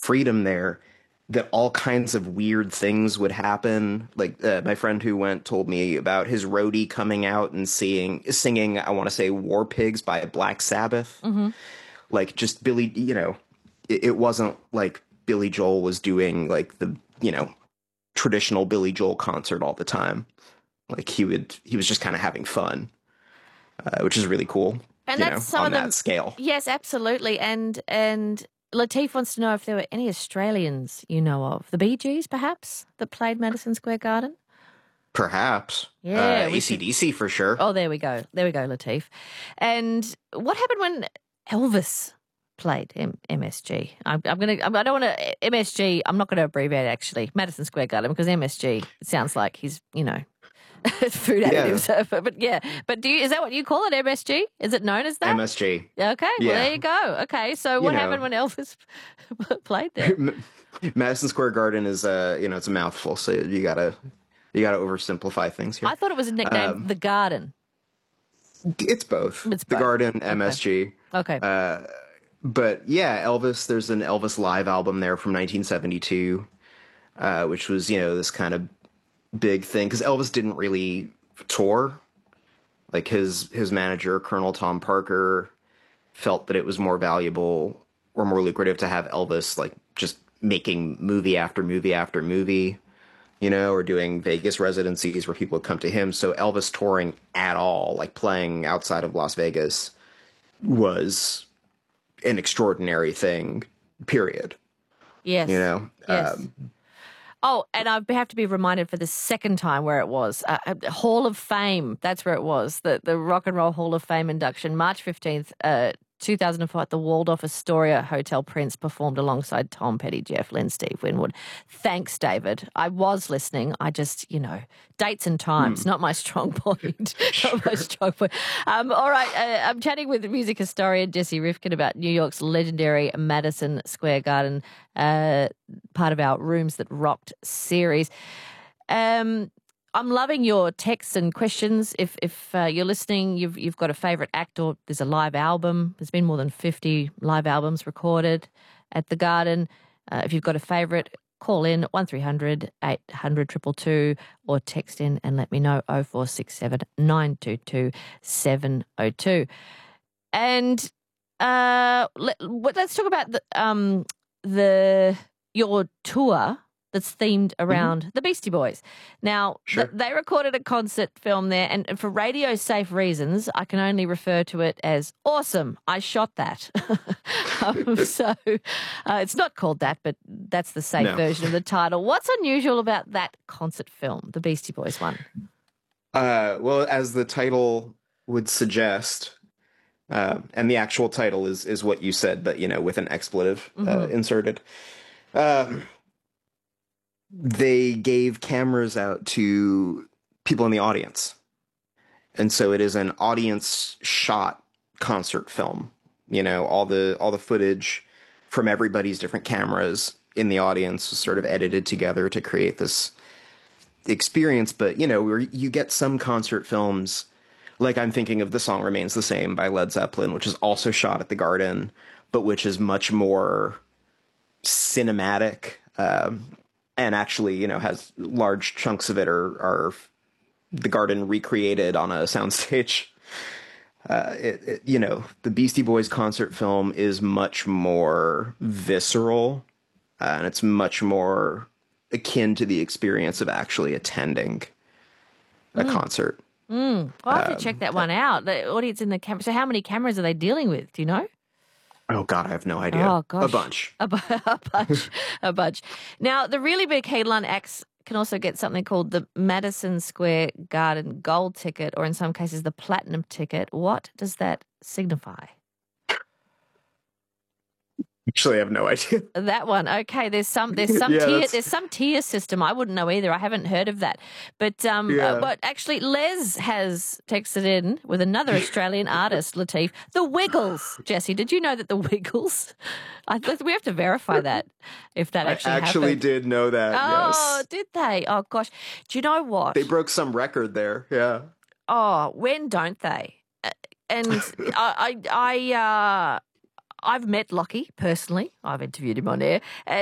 freedom there that all kinds of weird things would happen. Like my friend who went told me about his roadie coming out and singing, I want to say War Pigs by Black Sabbath. Mm-hmm. Like just Billy, it wasn't like Billy Joel was doing like the, traditional Billy Joel concert all the time. Like he was just kind of having fun, which is really cool. And that's some on of them, that scale. Yes, absolutely. And Lateef wants to know if there were any Australians you know of. The Bee Gees, perhaps, that played Madison Square Garden? Perhaps. Yeah. AC/DC for sure. Oh, there we go. There we go, Lateef. And what happened when Elvis played MSG? I don't want to, MSG, I'm not going to abbreviate actually, Madison Square Garden, because MSG, it sounds like he's, food additives. Yeah. But yeah, but is that what you call it, MSG? Is it known as that? MSG. Okay, well, there you go. Okay, so what happened when Elvis played there? Madison Square Garden is it's a mouthful, so you gotta oversimplify things here. I thought it was a nickname, The Garden. It's both. The Garden, MSG. Okay. But yeah, Elvis, there's an Elvis live album there from 1972, which was, this kind of big thing, because Elvis didn't really tour. Like his manager, Colonel Tom Parker, felt that it was more valuable or more lucrative to have Elvis like just making movie after movie after movie, or doing Vegas residencies where people would come to him. So Elvis touring at all, like playing outside of Las Vegas, was an extraordinary thing, period. Yes. Yes. Oh, and I have to be reminded for the second time where it was. Hall of Fame, that's where it was. The Rock and Roll Hall of Fame induction, March 15th, 2004 at the Waldorf Astoria Hotel. Prince performed alongside Tom Petty, Jeff Lynne, Steve Winwood. Thanks, David. I was listening. I just, dates and times, not my strong point. Not my strong point. All right, I'm chatting with music historian Jesse Rifkin about New York's legendary Madison Square Garden, part of our Rooms That Rocked series. I'm loving your texts and questions. If you're listening, you've got a favourite act or there's a live album. There's been more than 50 live albums recorded at the Garden. If you've got a favourite, call in 1300 800 222 or text in and let me know 0467 922 702. And let's talk about your tour that's themed around the Beastie Boys. Now, sure. They recorded a concert film there, and for radio-safe reasons, I can only refer to it as awesome. I shot that. So it's not called that, but that's the safe version of the title. What's unusual about that concert film, the Beastie Boys one? Well, as the title would suggest, and the actual title is what you said, but, with an expletive inserted. They gave cameras out to people in the audience. And so it is an audience shot concert film. All the footage from everybody's different cameras in the audience was sort of edited together to create this experience. But, where you get some concert films, like I'm thinking of The Song Remains the Same by Led Zeppelin, which is also shot at the Garden, but which is much more cinematic, and actually, has large chunks of it are the Garden recreated on a soundstage. The Beastie Boys concert film is much more visceral, and it's much more akin to the experience of actually attending a concert. I'll have to check that one out. The audience in the camera. So how many cameras are they dealing with? Do you know? Oh, God, I have no idea. Oh, gosh. A bunch. A bunch. Now, the really big headline acts can also get something called the Madison Square Garden Gold Ticket, or in some cases, the Platinum Ticket. What does that signify? Actually, I have no idea. That one. Okay, there's some tier system. I wouldn't know either. I haven't heard of that. But but actually, Les has texted in with another Australian artist, Lateef, The Wiggles. Jesse, did you know that The Wiggles? We have to verify that if that actually happened. I actually did know that. Oh, yes. Did they? Oh gosh. Do you know what? They broke some record there. Yeah. Oh, when don't they? And I've met Lockie personally. I've interviewed him on air.